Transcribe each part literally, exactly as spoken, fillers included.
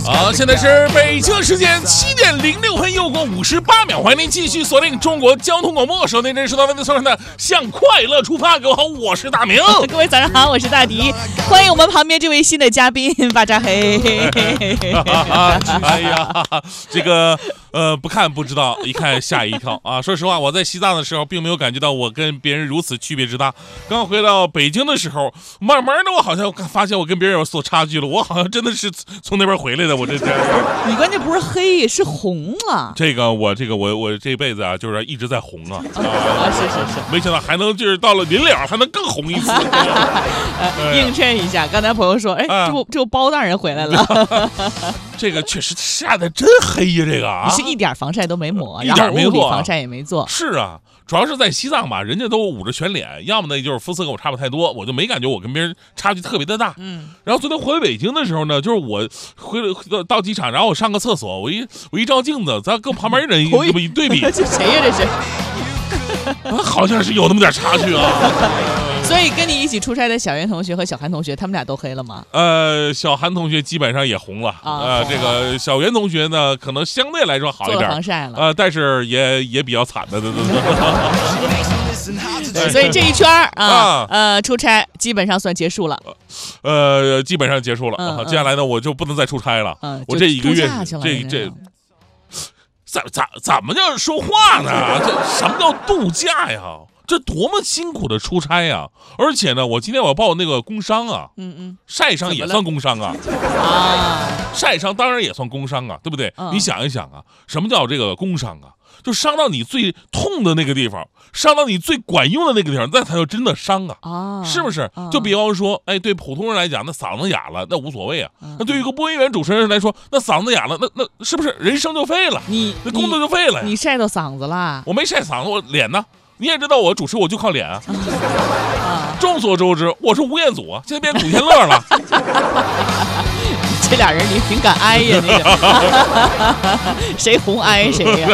好，现在是北京时间七点零六分，又过五十八秒，欢迎您继续锁定中国交通广播，收听真实到为您送上的向快乐出发。各位好，我是大明。 各位早上好，我是大迪，欢迎我们旁边这位新的嘉宾巴扎黑。 哎呀，这个呃，不看不知道，一看吓一跳啊！说实话，我在西藏的时候，并没有感觉到我跟别人如此区别之大。刚回到北京的时候，慢慢的我好像发现我跟别人有所差距了。我好像真的是从那边回来的，我这这。 你关键不是黑，是红了。 这个我这个我我这辈子啊，就是一直在红啊。 啊，是是是， 没想到还能就是到了临了还能更红一次。 映衬一下，刚才朋友说，哎，这不这不包大人回来了。 这个确实晒得真黑呀，这个啊， 你是一点防晒都没抹， 一点没做， 然后物理防晒也没做。 是啊，主要是在西藏吧，人家都捂着全脸，要么呢就是肤色跟我差不太多，我就没感觉我跟别人差距特别的大。嗯，然后昨天回北京的时候呢，就是我回到到机场，然后我上个厕所，我一我一照镜子，咱跟旁边人一一对比， 这谁呀？这是？ 好像是有那么点差距啊。 所以跟你一起出差的小袁同学和小韩同学，他们俩都黑了吗？ 呃，小韩同学基本上也红了啊、哦呃。这个小袁同学呢，可能相对来说好一点， 防晒了， 呃，但是也也比较惨的，对对对。所以这一圈啊，啊呃，出差基本上算结束了。 呃，基本上结束了。 嗯嗯、 接下来呢，我就不能再出差了。 嗯、 我这一个月，这这。怎怎怎么叫说话呢？这什么叫度假呀？这多么辛苦的出差呀！而且呢，我今天我要报那个工伤啊， 嗯嗯， 晒伤也算工伤啊， 啊， 晒伤当然也算工伤啊，对不对？ 嗯、 你想一想啊，什么叫这个工伤啊？就伤到你最痛的那个地方，伤到你最管用的那个地方，那才叫真的伤啊！ 啊， 是不是？就比方说，哎，对普通人来讲，那嗓子哑了，那无所谓啊。那对于一个播音员、主持人来说，那嗓子哑了，那那是不是人生就废了？ 你那工作就废了呀？ 你晒到嗓子了？ 我没晒嗓子，我脸呢？你也知道我主持我就靠脸啊。 啊， 众所周知，我是吴彦祖啊，现在变古天乐了。 这俩人你挺敢挨呀，那个谁红挨谁呀？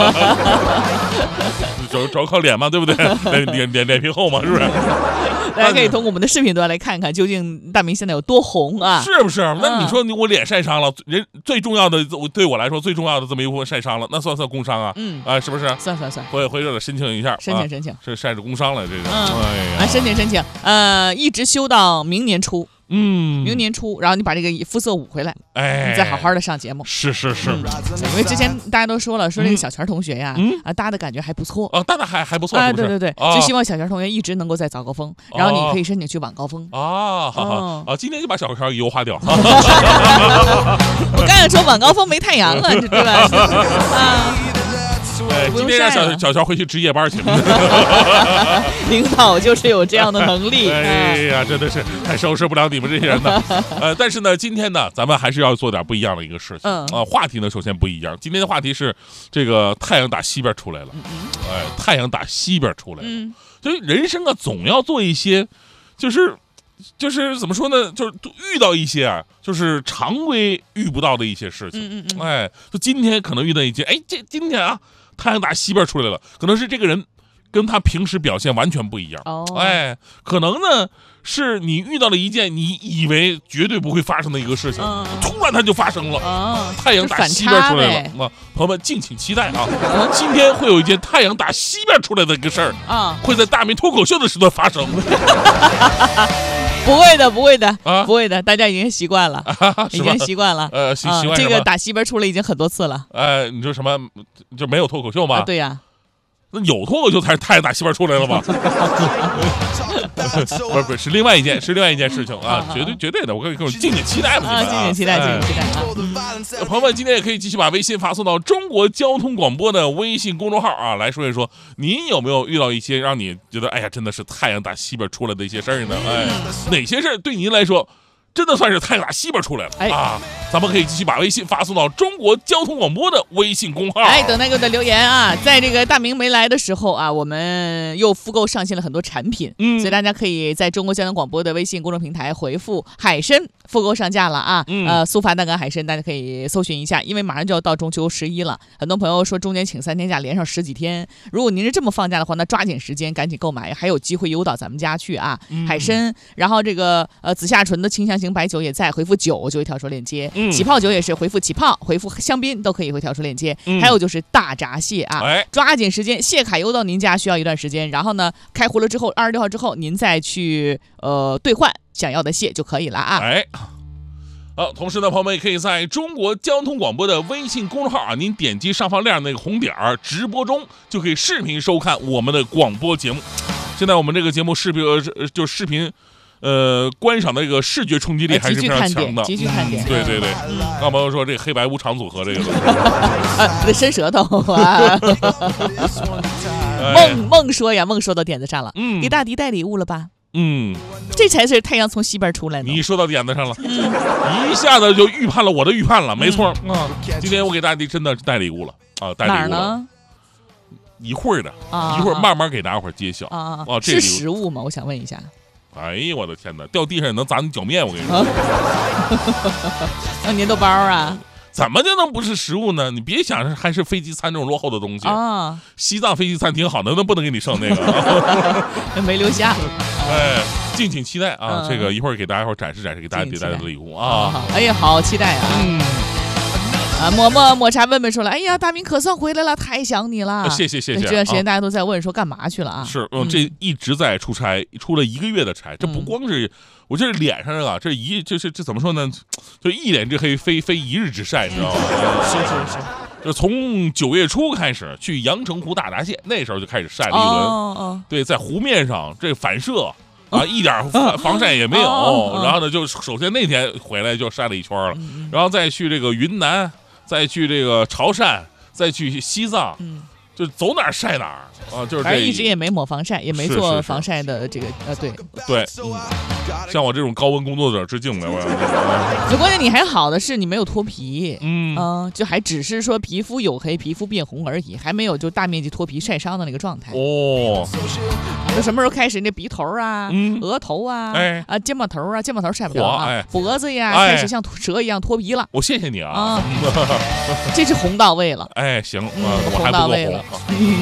主主要靠脸嘛，对不对？脸脸脸脸皮厚嘛，是不是？ 大家可以通过我们的视频端来看看，究竟大明现在有多红啊？ 是不是？那你说你我脸晒伤了，人最重要的对我来说最重要的这么一部分晒伤了，那算不算工伤啊？嗯啊，是不是？ 算算算， 回回头得申请一下， 申请申请， 是晒着工伤了，这个。 嗯， 哎呀， 啊，申请申请，呃，一直休到明年初。 嗯， 明年初，然后你把这个肤色捂回来， 哎， 你再好好的上节目。 是是是， 嗯、因为之前大家都说了，说这个小泉同学呀， 嗯、 啊搭的感觉还不错， 啊搭的还还不错， 啊， 是不是对对对， 啊、 就希望小泉同学一直能够在早高峰，然后你可以申请去晚高峰。 啊，好好啊，今天就把小泉优化掉。 我刚想说晚高峰没太阳了，对吧？啊。 哎，今天让小小乔回去值夜班去。 领导就是有这样的能力。 哎呀，真的是太收拾不了你们这些人了。呃，但是呢，今天呢，咱们还是要做点不一样的一个事情。 嗯啊，话题呢，首先不一样。今天的话题是这个太阳打西边出来了。哎，太阳打西边出来了。 嗯， 所以人生啊，总要做一些，就是。就是怎么说呢？就是遇到一些啊，就是常规遇不到的一些事情。 嗯嗯嗯。 哎，就今天可能遇到一件，哎，这今天啊，太阳打西边出来了，可能是这个人跟他平时表现完全不一样。 哦。 哎，可能呢是你遇到了一件你以为绝对不会发生的一个事情， 嗯、 突然它就发生了。 哦。 太阳打西边出来了。那朋友们敬请期待啊！嗯、今天会有一件太阳打西边出来的一个事儿啊， 会在大明脱口秀的时段发生。 不会的，不会的， 啊、 不会的，大家已经习惯了， 啊、 已经习惯了。 呃，习习惯、 啊、这个打西边出来已经很多次了。 哎、呃，你说什么？就没有脱口秀吗？ 啊、对呀、啊。 那有脱口秀才是太阳打西边出来了吧？不是不是，是另外一件，是另外一件事情啊，绝对绝对的，我跟你说，敬请期待吧， 啊，敬请期待，敬请期待啊！ 朋友们，今天也可以继续把微信发送到中国交通广播的微信公众号啊，来说一说，您有没有遇到一些让你觉得哎呀，真的是太阳打西边出来的一些事儿呢？哎，哪些事儿对您来说？真的算是太阳打西边出来了、哎、啊！咱们可以继续把微信发送到中国交通广播的微信公号。 哎，等待各位的留言啊！在这个大明没来的时候啊，我们又复购上线了很多产品，嗯，所以大家可以在中国交通广播的微信公众平台回复“海参”复购上架了啊！嗯、呃，速发蛋干海参，大家可以搜寻一下，因为马上就要到中秋十一了，很多朋友说中间请三天假，连上十几天。如果您是这么放假的话，那抓紧时间赶紧购买，还有机会邮到咱们家去啊！嗯、海参，然后这个呃紫夏醇的清香型白酒也在，回复九就一条说链接。 嗯，起泡酒也是回复起泡，回复香槟都可以会跳出链接。嗯、还有就是大闸蟹啊，哎、抓紧时间，蟹卡邮到您家需要一段时间，然后呢，开壶了之后，二十六号之后您再去呃兑换想要的蟹就可以了啊。 哎。好，同时呢，朋友们也可以在中国交通广播的微信公众号啊，您点击上方亮那个红点儿，直播中就可以视频收看我们的广播节目。现在我们这个节目视频呃就视频，呃，观赏的这个视觉冲击力还是非常强的， 极具看点。 对对对，刚朋友说这个黑白无常组合这个， 得伸舌头啊。梦梦说呀，梦说到点子上了，嗯，给大迪带礼物了吧？嗯，这才是太阳从西边出来的。 你说到点子上了，嗯、一下子就预判了我的预判了，没错、嗯、啊！今天我给大家真的带礼物了啊，带礼物了。哪儿呢？一会儿的，啊、一会儿慢慢给大家伙揭晓啊。啊，这是食物吗？我想问一下。 哎呀，我的天哪，掉地上也能砸你脚面，我跟你说。 啊，粘豆包啊。 怎么就能不是食物呢？你别想还是飞机餐这种落后的东西啊！西藏飞机餐挺好的，那不能给你剩那个， 没留下。 哎，敬请期待啊！嗯、这个一会儿给大家伙展示展示，给大家给大家的礼物啊！ 哎呀，好期待啊！嗯。啊，抹抹抹茶问问说了，哎呀，大明可算回来了，太想你了。 谢谢谢谢。 这段时间大家都在问说干嘛去了啊？ 是，嗯，这一直在出差，出了一个月的差，这不光是。我这脸上啊，这一这是这怎么说呢？就一脸之黑，非非一日之晒，你知道吗？ 是是是， 就从九月初开始去阳澄湖大闸蟹，那时候就开始晒了一轮。哦哦、对，在湖面上这反射啊，一点防晒也没有。哦哦、然后呢，就首先那天回来就晒了一圈了，嗯、然后再去这个云南，再去这个潮汕，再去西藏。嗯，就走哪儿晒哪儿啊，就是这一直也没抹防晒，也没做防晒的这个呃，对对，嗯，像我这种高温工作者致敬的，我。 最关键你还好的是你没有脱皮，嗯嗯，就还只是说皮肤黝黑、皮肤变红而已，还没有就大面积脱皮晒伤的那个状态。哦，就什么时候开始那鼻头啊、嗯、额头啊、哎啊肩膀头啊、肩膀头晒不着啊，哎、脖子呀、哎、开始像蛇一样脱皮了。 我谢谢你啊，啊这是红到位了。 哎，行， 嗯、 我还不够红。嗯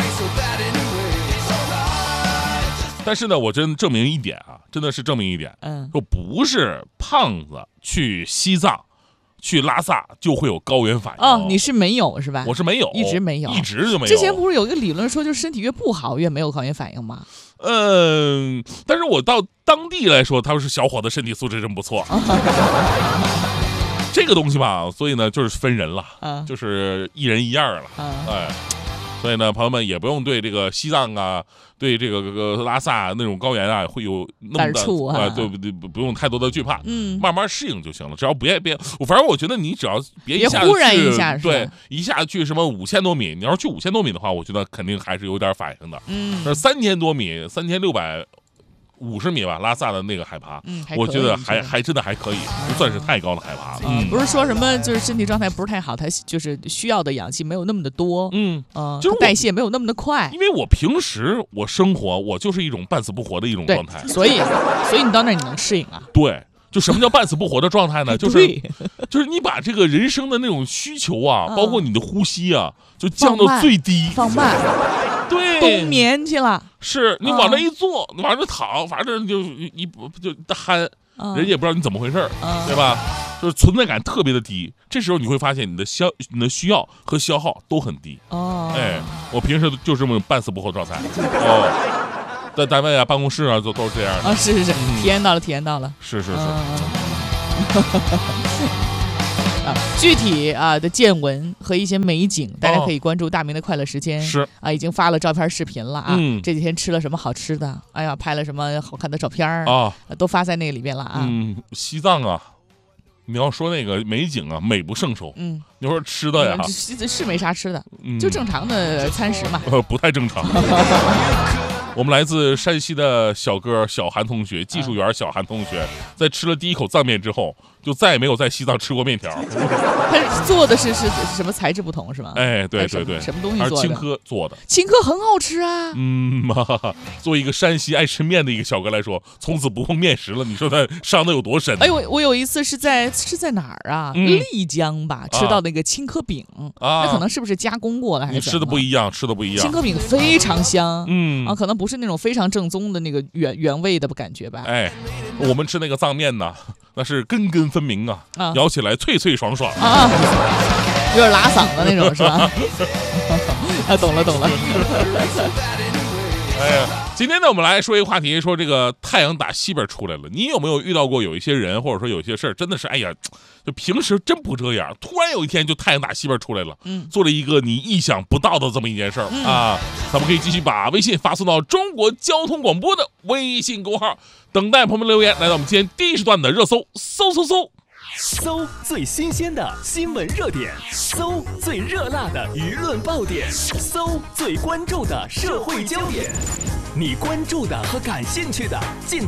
但是呢，我真证明一点啊，真的是证明一点，嗯，说不是胖子去西藏、去拉萨就会有高原反应。 哦，你是没有是吧？ 我是没有， 一直没有， 一直就没有。 之前不是有一个理论说，就是身体越不好越没有高原反应吗？ 嗯，但是我到当地来说，他说是小伙子身体素质真不错。这个东西吧，所以呢，就是分人了，嗯、就是一人一样了，嗯、哎。所以呢，朋友们也不用对这个西藏啊，对这个、呃、拉萨那种高原啊，会有那么的啊，对不对？不用太多的惧怕，嗯，慢慢适应就行了。只要别别，我反正我觉得你只要别一下忽然一下， 对，一下去什么五千多米，你要是去五千多米的话，我觉得肯定还是有点反应的。嗯，那三千多米，三千六百。五十米吧，拉萨的那个海拔，嗯，我觉得还还真的还可以，不算是太高的海拔。 嗯，不是说什么就是身体状态不是太好，它就是需要的氧气没有那么的多，嗯嗯，就是代谢没有那么的快。 因为我平时我生活我就是一种半死不活的一种状态， 所以所以你到那儿你能适应啊？ 对，就什么叫半死不活的状态呢？就是就是你把这个人生的那种需求啊，包括你的呼吸啊，就降到最低， 放慢。 对， 冬眠去了， 是你往那一坐，你往那躺，反正就一就憨，人家也不知道你怎么回事，对吧？就是存在感特别的低。这时候你会发现你的消、你的需要和消耗都很低。哦，哎，我平时就这么半死不活状态。哦，在单位啊、办公室啊，都都是这样的。 啊，是是是，体验到了，体验到了。 是是是。 啊，具体啊的见闻和一些美景，大家可以关注大明的快乐时间。 是啊，已经发了照片、视频了啊。嗯，这几天吃了什么好吃的？哎呀，拍了什么好看的照片啊？都发在那个里边了啊。 嗯，西藏啊，你要说那个美景啊，美不胜收。嗯，你说吃的呀， 是是没啥吃的，嗯、就正常的餐食嘛。 呃，不太正常。我们来自山西的小哥小韩同学，技术员小韩同学，在吃了第一口藏面之后，就再也没有在西藏吃过面条。 他做的是是什么材质不同是吗？ 哎，对对对， 什么东西做的？ 青稞做的。 青稞很好吃啊。 嗯嘛，作为一个山西爱吃面的一个小哥来说，从此不碰面食了。你说他伤的有多深？ 哎呦，我有一次是在是在哪儿啊？嗯、丽江吧，吃到那个青稞饼啊，那可能是不是加工过的还是？ 你吃的不一样，吃的不一样。 青稞饼非常香，嗯啊，可能不是那种非常正宗的那个原原味的感觉吧？ 哎，我们吃那个藏面呢， 那是根根分明啊， 啊咬起来脆脆爽爽啊啊，有点拉嗓子那种是吧？啊，懂了懂了。 哎呀，今天呢，我们来说一个话题，说这个太阳打西边出来了。你有没有遇到过有一些人，或者说有些事儿，真的是哎呀，就平时真不这样，突然有一天就太阳打西边出来了，嗯，做了一个你意想不到的这么一件事儿、嗯、啊。咱们可以继续把微信发送到中国交通广播的微信公号，等待朋友们留言，来到我们今天第一时段的热搜，搜搜搜。 搜最新鲜的新闻热点，搜最热辣的舆论爆点，搜最关注的社会焦点，你关注的和感兴趣的尽